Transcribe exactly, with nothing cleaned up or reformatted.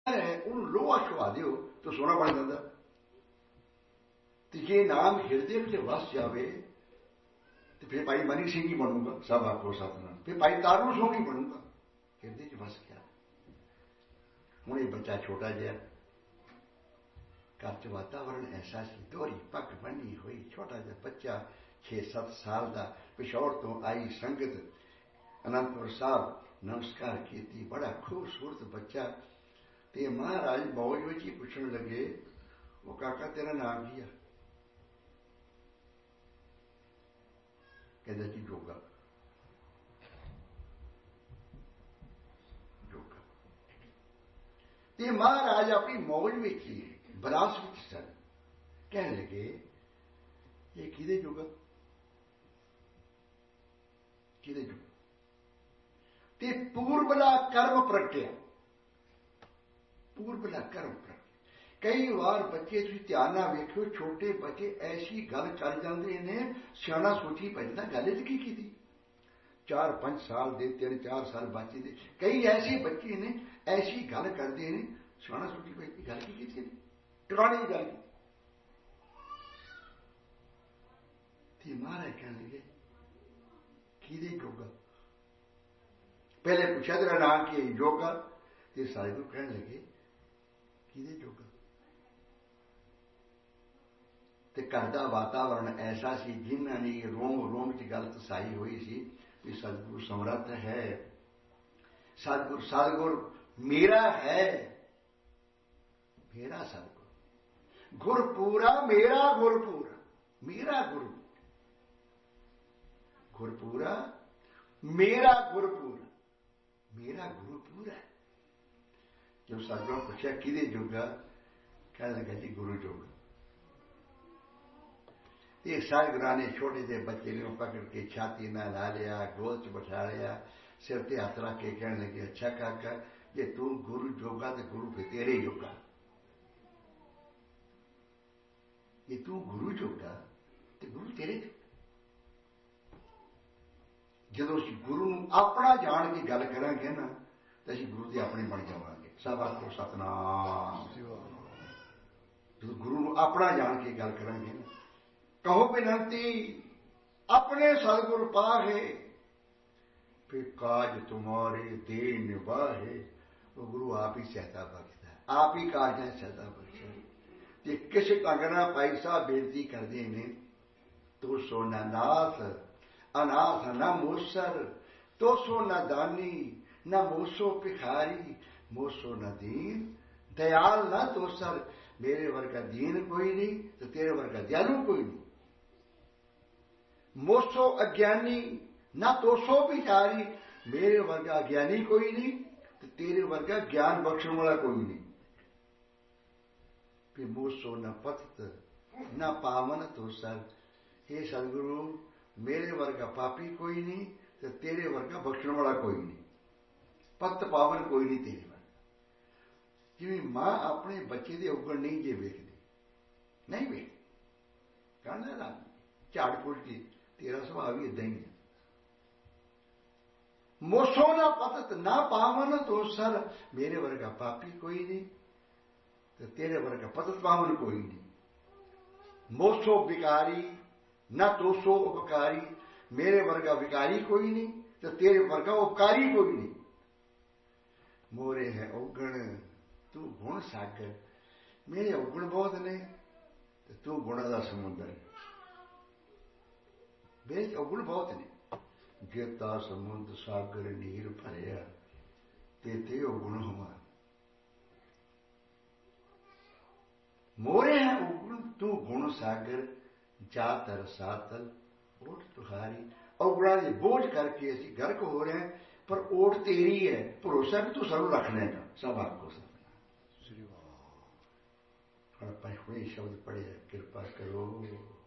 ਉਹਨੂੰ ਲੋਹਾ ਛੁਆ ਦਿਓ ਤਾਂ ਸੋਨਾ ਬਣ ਜਾਂਦਾ। ਤੇ ਜੇ ਨਾਮ ਹਿਰਦੇ ਵਿੱਚ ਵਸ ਜਾਵੇ ਤੇ ਫਿਰ ਭਾਈ ਮਨੀ ਸਿੰਘ ਹੀ ਬਣੂਗਾ। ਸਭ ਆਪੋ ਸਤਨਾਮ। ਫਿਰ ਭਾਈ ਤਾਰੂ ਸਿੰਘ ਹੀ ਬਣੂਗਾ। ਹਿਰਦੇ ਚ ਵਸ ਗਿਆ। ਹੁਣ ਇਹ ਬੱਚਾ ਛੋਟਾ ਜਿਹਾ, ਘਰ ਚ ਵਾਤਾਵਰਨ ਐਸਾ ਸੀ, ਦੋਹਰੀ ਪੱਗ ਬੰਨੀ ਹੋਈ, ਛੋਟਾ ਜਿਹਾ ਬੱਚਾ ਛੇ ਸੱਤ ਸਾਲ ਦਾ, ਪਿਸ਼ੌਰ ਤੋਂ ਆਈ ਸੰਗਤ ਅਨੰਦਪੁਰ ਸਾਹਿਬ ਨਮਸਕਾਰ ਕੀਤੀ। ਬੜਾ ਖੂਬਸੂਰਤ ਬੱਚਾ। ਤੇ ਮਹਾਰਾਜ ਮੌਜ ਵਿੱਚ ਹੀ ਪੁੱਛਣ ਲੱਗੇ, ਉਹ ਕਾਕਾ ਤੇਰਾ ਨਾਮ ਕੀ ਆ? ਕਹਿੰਦਾ ਜੀ ਜੋਗਾ। ਜੋਗਾ। ਤੇ ਮਹਾਰਾਜ ਆਪਣੀ ਮੌਜ ਵਿੱਚ ਹੀ ਬਰਾਸ ਵਿੱਚ ਸਨ। ਕਹਿਣ ਲੱਗੇ, ਇਹ ਕਿਹਦੇ ਜੋਗਾ? ਕਿਹਦੇ ਜੋਗਾ? ਤੇ ਪੂਰਬਲਾ ਕਰਮ ਪ੍ਰਗਟਿਆ। ਪੂਰਬਲਾ ਕਰਮ ਪ੍ਰਗਟਿਆ। ਕਈ ਵਾਰ ਬੱਚੇ ਤੁਸੀਂ ਧਿਆਨ ਨਾਲ ਵੇਖਿਓ, ਛੋਟੇ ਬੱਚੇ ਐਸੀ ਗੱਲ ਕਰ ਜਾਂਦੇ ਨੇ, ਸਿਆਣਾ ਸੋਚੀ ਪੈਂਦਾ ਗੱਲ ਇਹ ਕੀ ਕੀਤੀ। ਚਾਰ ਪੰਜ ਸਾਲ ਦੇ, ਤਿੰਨ ਚਾਰ ਸਾਲ ਬੱਚੇ ਦੇ ਕਈ ਐਸੇ ਬੱਚੇ ਨੇ, ਐਸੀ ਗੱਲ ਕਰਦੇ ਨੇ, ਸਿਆਣਾ ਸੋਚੀ ਪੈਂਦੀ ਗੱਲ ਕੀ ਕੀਤੀ ਨੇ, ਟਿਕਾਣੀ ਗੱਲ। ਤੇ ਮਹਾਰਾਜ ਕਹਿਣ ਲੱਗੇ, ਕਿਹਦੇ ਜੋਗਾ? ਪਹਿਲੇ ਪੁੱਛਿਆ ਤੇਰਾ ਨਾਮ ਕੀ ਹੈ? ਜੋਗਾ। ਤੇ ਸਾਰੇ ਨੂੰ ਕਹਿਣ ਲੱਗੇ, ਕਿਹਦੇ ਜੋਗਾ? ਤੇ ਘਰ ਦਾ ਵਾਤਾਵਰਨ ਐਸਾ ਸੀ, ਜਿਨ੍ਹਾਂ ਨੇ ਰੋਮ ਰੋਮ ਚ ਗੱਲ ਤਸਾਈ ਹੋਈ ਸੀ ਵੀ ਸਤਿਗੁਰੂ ਸਮਰੱਥ ਹੈ, ਸਤਿਗੁਰ ਸਤਿਗੁਰ ਮੇਰਾ ਹੈ, ਮੇਰਾ ਸਤਿਗੁਰ ਗੁਰਪੂਰਾ, ਮੇਰਾ ਗੁਰਪੂਰਾ, ਮੇਰਾ ਗੁਰੂ ਗੁਰਪੂਰਾ, ਮੇਰਾ ਗੁਰਪੂਰਾ, ਮੇਰਾ ਗੁਰਪੂਰਾ। ਜੋ ਸਤਿਗੁਰੂ ਪੁੱਛਿਆ ਕਿਹਦੇ ਜੋਗਾ? ਕਹਿਣ ਲੱਗਾ ਜੀ ਗੁਰੂ ਜੋਗਾ। ਇਹ ਸਾਰੇ ਗੁਰਾਂ ਨੇ ਛੋਟੇ ਜਿਹੇ ਬੱਚੇ ਨੂੰ ਪਕੜ ਕੇ ਛਾਤੀ ਨਾਲ ਲਾ ਲਿਆ, ਗੋਦ ਚ ਬਿਠਾ ਲਿਆ, ਸਿਰ ਤੇ ਹੱਥ ਰੱਖ ਕੇ ਕਹਿਣ ਲੱਗੇ, ਅੱਛਾ ਕਾਕਾ, ਜੇ ਤੂੰ ਗੁਰੂ ਜੋਗਾ ਤੇ ਗੁਰੂ ਫਿਰ ਤੇਰੇ ਜੋਗਾ। ਜੇ ਤੂੰ ਗੁਰੂ ਜੋਗਾ ਤੇ ਗੁਰੂ ਤੇਰੇ ਜੋਗਾ। ਜਦੋਂ ਅਸੀਂ ਗੁਰੂ ਨੂੰ ਆਪਣਾ ਜਾਣ ਕੇ ਗੱਲ ਕਰਾਂਗੇ ਨਾ, ਤਾਂ ਅਸੀਂ ਗੁਰੂ ਦੇ ਆਪਣੇ ਬਣ ਜਾਵਾਂਗੇ। ਸਭ ਆਖੋ ਸਤਨਾਮ। ਜਦੋਂ ਗੁਰੂ ਨੂੰ ਆਪਣਾ ਜਾਣ ਕੇ ਗੱਲ ਕਰਾਂਗੇ ਨਾ, ਕਹੋ ਬੇਨਤੀ ਆਪਣੇ ਸਤਿਗੁਰ ਪਾਹੇ, ਫਿਰ ਕਾਜ ਤੁਮਾਰੇ ਦੇ ਨਿਭਾਹੇ। ਉਹ ਗੁਰੂ ਆਪ ਹੀ ਸਹਾਇਤਾ ਬਖਸ਼ਦਾ, ਆਪ ਹੀ ਕਾਰਜਾਂ ਸਹਾਇਤਾ ਬਖਸ਼ਦਾ। ਤੇ ਕਿਸੇ ਢੰਗ ਨਾਲ ਭਾਈ ਸਾਹਿਬ ਬੇਨਤੀ ਕਰਦੇ ਨੇ, ਤੋ ਸੋ ਨਾ ਨਾਥ ਅਨਾਥ ਨਾ ਮੂਸਰ, ਤੋ ਸੋ ਨਾ ਦਾਨੀ ਨਾ ਮੂਸੋ ਭਿਖਾਰੀ, ਮੂਸੋ ਨਾ ਦੀਨ ਦਇਆਲ ਨਾ ਤੋਸਰ। ਮੇਰੇ ਵਰਗਾ ਦੀਨ ਕੋਈ ਨਹੀਂ ਤੇ ਤੇਰੇ ਵਰਗਾ ਦਿਆਲੂ ਕੋਈ ਨਹੀਂ। ਮੋਸੋ ਅਗਿਆਨੀ ਨਾ ਤੋਸੋ ਭਿਖਾਰੀ, ਮੇਰੇ ਵਰਗਾ ਅਗਿਆਨੀ ਕੋਈ ਨਹੀਂ ਤੇ ਤੇਰੇ ਵਰਗਾ ਗਿਆਨ ਬਖਸ਼ਣ ਵਾਲਾ ਕੋਈ ਨਹੀਂ। ਫਿਰ ਮੋਸੋ ਨਾ ਪਤਿਤ ਨਾ ਪਾਵਨ ਤੋਸਰ। हे ਸਤਿਗੁਰੂ, ਮੇਰੇ ਵਰਗਾ ਪਾਪੀ ਕੋਈ ਨਹੀਂ ਤੇ ਤੇਰੇ ਵਰਗਾ ਬਖਸ਼ਣ ਵਾਲਾ ਕੋਈ ਨਹੀਂ, ਪਤ ਪਾਵਨ ਕੋਈ ਨਹੀਂ ਤੇਰੇ ਵਰਗਾ। ਜਿਵੇਂ ਮਾਂ ਆਪਣੇ ਬੱਚੇ ਦੇ ਉਗਣ ਨਹੀਂ ਜੇ ਵੇਖਦੀ, ਨਹੀਂ ਵੇਖਦੀ, ਕਹਿੰਦਾ ਨਾ ਝਾੜ ਪੁੱਟ ਕੇ, ਤੇਰਾ ਸੁਭਾਅ ਵੀ ਇਦਾਂ ਹੀ ਹੈ। ਮੋਸੋ ਨਾ ਪਤਿਤ ਨਾ ਪਾਵਨ ਤੋਸਰ, ਮੇਰੇ ਵਰਗਾ ਪਾਪੀ ਕੋਈ ਨਹੀਂ ਤੇ ਤੇਰੇ ਵਰਗਾ ਪਤਿਤ ਪਾਵਨ ਕੋਈ ਨਹੀਂ। ਮੋਸੋ ਵਿਕਾਰੀ ਨਾ ਤੋਸੋ ਉਪਕਾਰੀ, ਮੇਰੇ ਵਰਗਾ ਵਿਕਾਰੀ ਕੋਈ ਨਹੀਂ ਤੇ ਤੇਰੇ ਵਰਗਾ ਉਪਕਾਰੀ ਕੋਈ ਨਹੀਂ। ਮੋਰੇ ਹੈ ਔਗਣ ਤੂੰ ਗੁਣ ਸਾਗਰ, ਮੇਰੇ ਔਗਣ ਬਹੁਤ ਨੇ ਤੇ ਤੂੰ ਗੁਣਾਂ ਦਾ ਸਮੁੰਦਰ। ਮੇਰੇ ਔਗਣ ਬਹੁਤ ਨੇ, ਜੇਤਾ ਸਮੁੰਦ ਸਾਗਰ ਨੀਰ ਭਰਿਆ, ਤੇ ਤੇ ਔਗਣ ਹਮਾਰ। ਮੋਰੇ ਹੈ ਔਗਣ ਤੂੰ ਗੁਣ ਸਾਗਰ, ਜਾ ਤਰ ਸਾਤਲ ਓਟ ਤੁਹਾਰੀ। ਔਗਣਾਂ ਦੇ ਬੋਝ ਕਰਕੇ ਅਸੀਂ ਗਰਕ ਹੋ ਰਹੇ ਹਾਂ, ਪਰ ਓਟ ਤੇਰੀ ਹੈ, ਭਰੋਸਾ ਵੀ ਤੂੰ ਸਾਨੂੰ ਰੱਖ ਲੈਣਾ। ਸਭ ਆਖੋ ਸਤਿਨਾਮ। ਸ੍ਰੀ ਵਾਹਿਗੁਰੂ। ਹੁਣ ਆਪਾਂ ਹੁਣੇ ਸ਼ਬਦ ਪੜ੍ਹਿਆ, ਕਿਰਪਾ ਕਰੋ